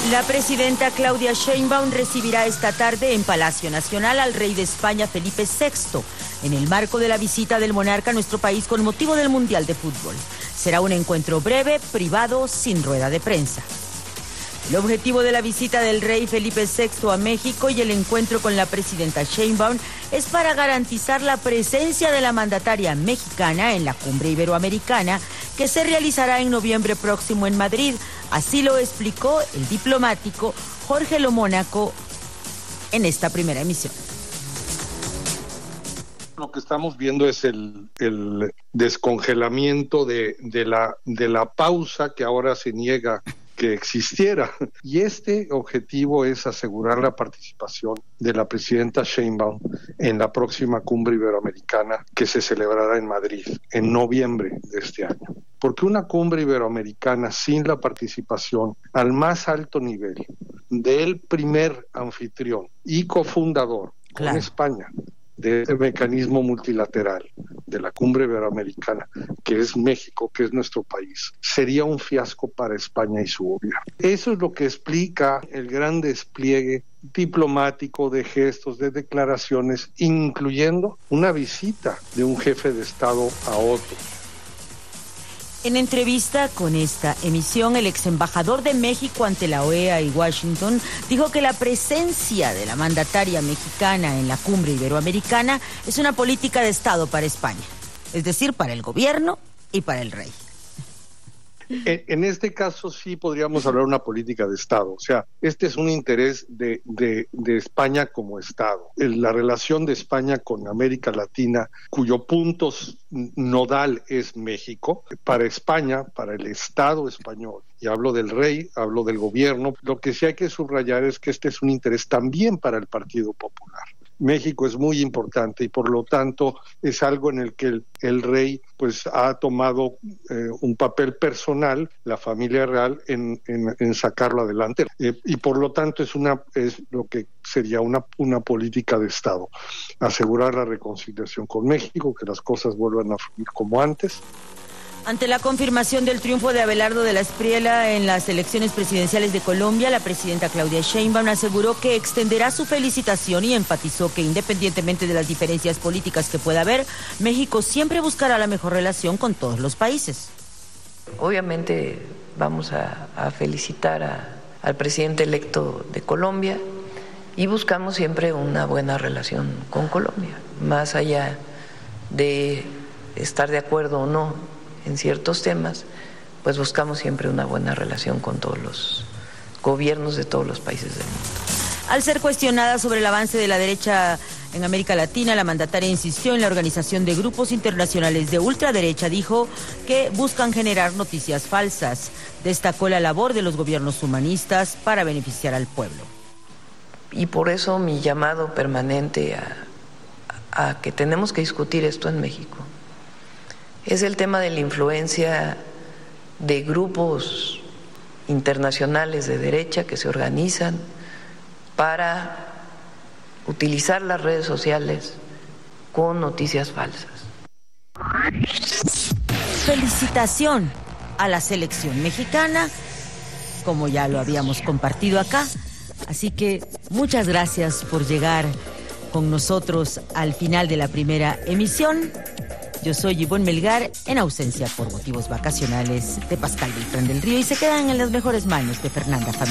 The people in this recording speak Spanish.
La presidenta Claudia Sheinbaum recibirá esta tarde en Palacio Nacional al rey de España, Felipe VI, en el marco de la visita del monarca a nuestro país con motivo del Mundial de Fútbol. Será un encuentro breve, privado, sin rueda de prensa. El objetivo de la visita del rey Felipe VI a México y el encuentro con la presidenta Sheinbaum es para garantizar la presencia de la mandataria mexicana en la cumbre iberoamericana que se realizará en noviembre próximo en Madrid. Así lo explicó el diplomático Jorge Lomónaco en esta primera emisión. Lo que estamos viendo es el descongelamiento de la pausa que ahora se niega que existiera. Y este objetivo es asegurar la participación de la presidenta Sheinbaum en la próxima cumbre iberoamericana que se celebrará en Madrid en noviembre de este año. Porque una cumbre iberoamericana sin la participación al más alto nivel del primer anfitrión y cofundador con España de este mecanismo multilateral de la cumbre iberoamericana, que es México, que es nuestro país, sería un fiasco para España y su gobierno. Eso es lo que explica el gran despliegue diplomático de gestos, de declaraciones, incluyendo una visita de un jefe de Estado a otro. En entrevista con esta emisión, el ex embajador de México ante la OEA y Washington dijo que la presencia de la mandataria mexicana en la cumbre iberoamericana es una política de Estado para España, es decir, para el gobierno y para el rey. En este caso sí podríamos hablar de una política de Estado, o sea, este es un interés de España como Estado. La relación de España con América Latina, cuyo punto nodal es México, para España, para el Estado español, y hablo del rey, hablo del gobierno, lo que sí hay que subrayar es que este es un interés también para el Partido Popular. México es muy importante y por lo tanto es algo en el que el rey pues ha tomado un papel personal, la familia real, en sacarlo adelante. Y por lo tanto es lo que sería una política de Estado. Asegurar la reconciliación con México, que las cosas vuelvan a fluir como antes. Ante la confirmación del triunfo de Abelardo de la Espriella en las elecciones presidenciales de Colombia, la presidenta Claudia Sheinbaum aseguró que extenderá su felicitación y enfatizó que independientemente de las diferencias políticas que pueda haber, México siempre buscará la mejor relación con todos los países. Obviamente vamos a felicitar al presidente electo de Colombia y buscamos siempre una buena relación con Colombia, más allá de estar de acuerdo o no en ciertos temas, pues buscamos siempre una buena relación con todos los gobiernos de todos los países del mundo. Al ser cuestionada sobre el avance de la derecha en América Latina, la mandataria insistió en la organización de grupos internacionales de ultraderecha. Dijo que buscan generar noticias falsas. Destacó la labor de los gobiernos humanistas para beneficiar al pueblo. Y por eso mi llamado permanente a que tenemos que discutir esto en México es el tema de la influencia de grupos internacionales de derecha que se organizan para utilizar las redes sociales con noticias falsas. Felicitación a la selección mexicana, como ya lo habíamos compartido acá. Así que muchas gracias por llegar con nosotros al final de la primera emisión. Yo soy Ivonne Melgar, en ausencia por motivos vacacionales de Pascal Beltrán del Río, y se quedan en las mejores manos de Fernanda Familia.